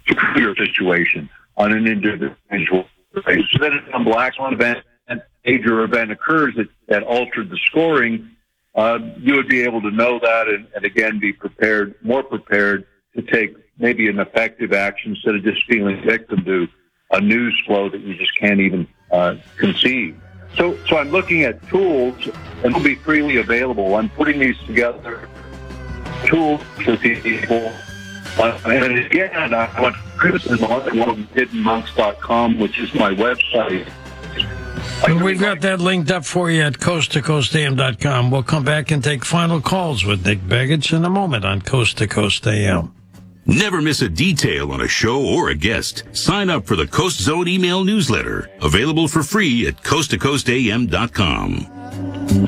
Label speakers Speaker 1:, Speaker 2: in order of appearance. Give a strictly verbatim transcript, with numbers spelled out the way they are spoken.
Speaker 1: secure situation on an individual. So that if some black swan event, major event occurs that, that altered the scoring, uh, you would be able to know that and, and again be prepared, more prepared to take maybe an effective action instead of just feeling victim to a news flow that you just can't even uh, conceive. So, so I'm looking at tools, and they'll be freely available. I'm putting these together, tools for people. Uh, and again, I want criticism on hidden monks dot com, which is my website.
Speaker 2: And we've got that linked up for you at coast to coast A M dot com. We'll come back and take final calls with Nick Begich in a moment on Coast to Coast A M.
Speaker 3: Never miss a detail on a show or a guest. Sign up for the Coast Zone email newsletter, available for free at coast to coast A M dot com.